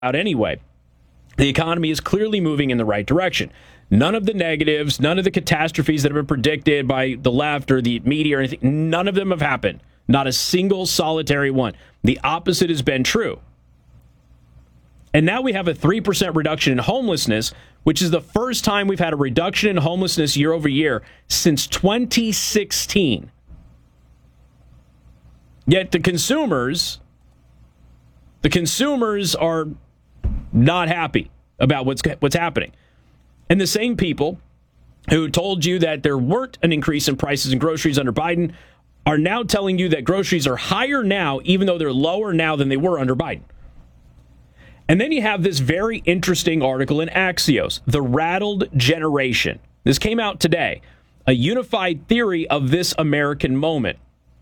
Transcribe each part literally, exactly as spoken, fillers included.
out anyway. The economy is clearly moving in the right direction. None of the negatives, none of the catastrophes that have been predicted by the left or the media or anything, none of them have happened. Not a single solitary one. The opposite has been true. And now we have a three percent reduction in homelessness, which is the first time we've had a reduction in homelessness year over year since twenty sixteen. Yet the consumers, the consumers are not happy about what's what's happening. And the same people who told you that there weren't an increase in prices in groceries under Biden are now telling you that groceries are higher now, even though they're lower now than they were under Biden. And then you have this very interesting article in Axios, The Rattled Generation. This came out today, a unified theory of this American moment.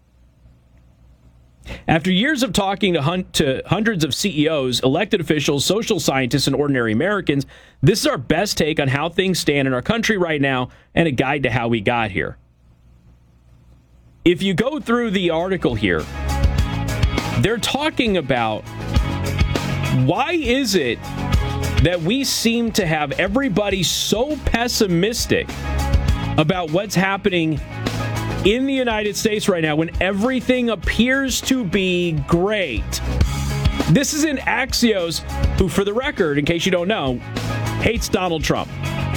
After years of talking to, hun- to hundreds of C E Os, elected officials, social scientists, and ordinary Americans, this is our best take on how things stand in our country right now and a guide to how we got here. If you go through the article here, they're talking about why is it that we seem to have everybody so pessimistic about what's happening in the United States right now when everything appears to be great. This is in Axios, who, for the record, in case you don't know, hates Donald Trump.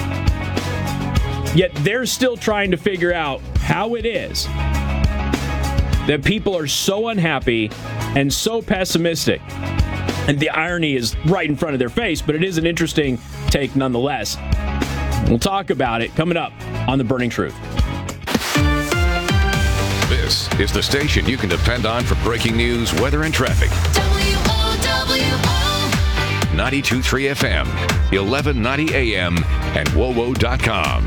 Yet they're still trying to figure out how it is that people are so unhappy and so pessimistic. And the irony is right in front of their face, but it is an interesting take nonetheless. We'll talk about it coming up on The Burning Truth. This is the station you can depend on for breaking news, weather, and traffic. W O W O ninety-two point three F M, eleven ninety A M, and W O W O dot com.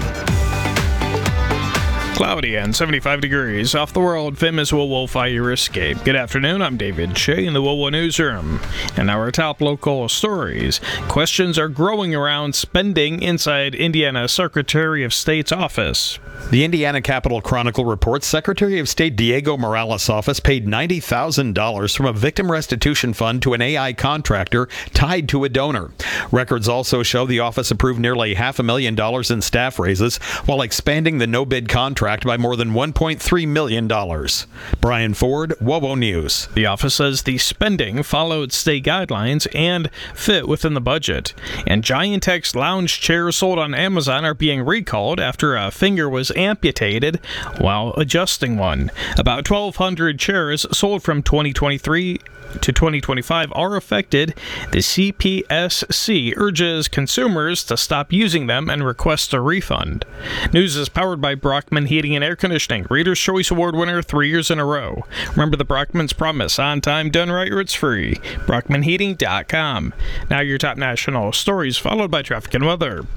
Cloudy and seventy-five degrees off the world famous W O W O fire escape. Good afternoon, I'm David Shea in the W O W O Newsroom. And our top local stories. Questions are growing around spending inside Indiana Secretary of State's office. The Indiana Capitol Chronicle reports Secretary of State Diego Morales' office paid ninety thousand dollars from a victim restitution fund to an A I contractor tied to a donor. Records also show the office approved nearly half a million dollars in staff raises while expanding the no-bid contract by more than one point three million dollars. Brian Ford, W O W O News. The office says the spending followed state guidelines and fit within the budget. And Giant-X lounge chairs sold on Amazon are being recalled after a finger was amputated while adjusting one. About twelve hundred chairs sold from twenty twenty-three to twenty twenty-five are affected. The C P S C urges consumers to stop using them and request a refund. News is powered by Brockman Heating and Air Conditioning, Reader's Choice Award winner three years in a row. Remember the Brockman's promise: on time, done right, or it's free. Brockman Heating dot com. Now your top national stories, followed by traffic and weather.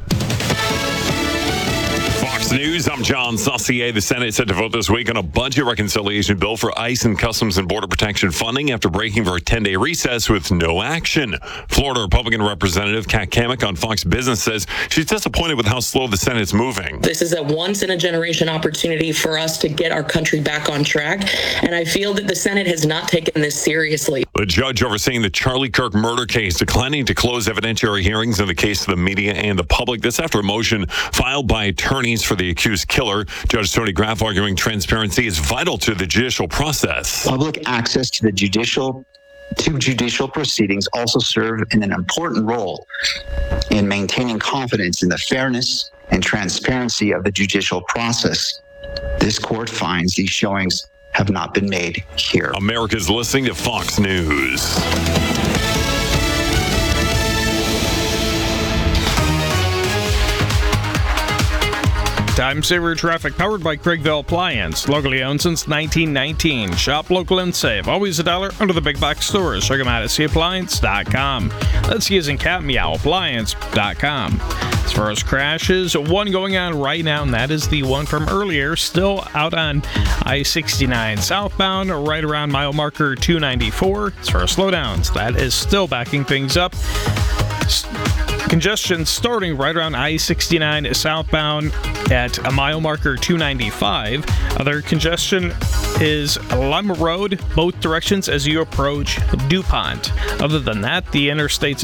Fox News, I'm John Saucier. The Senate set to vote this week on a budget reconciliation bill for ICE and Customs and Border Protection funding after breaking for a ten-day recess with no action. Florida Republican Representative Kat Cammack on Fox Business says she's disappointed with how slow the Senate's moving. This is a once-in-a-generation opportunity for us to get our country back on track, and I feel that the Senate has not taken this seriously. The judge overseeing the Charlie Kirk murder case declining to close evidentiary hearings in the case of the media and the public. This after a motion filed by attorneys for the accused killer. Judge Tony Graff arguing transparency is vital to the judicial process. Public access to the judicial to judicial proceedings also serve in an important role in maintaining confidence in the fairness and transparency of the judicial process. This court finds these showings have not been made here. America's listening to Fox News. Time saver traffic powered by Craigville Appliance. Locally owned since nineteen nineteen. Shop local and save. Always a dollar under the big box stores. Check them out at c appliance dot com. Let's use in cat meow appliance dot com. As far as crashes, one going on right now, and that is the one from earlier, still out on I sixty-nine southbound, right around mile marker two ninety-four. As far as slowdowns, that is still backing things up. Congestion starting right around I sixty-nine southbound at a mile marker two ninety-five. Other congestion is Lima Road, both directions as you approach DuPont. Other than that, the interstates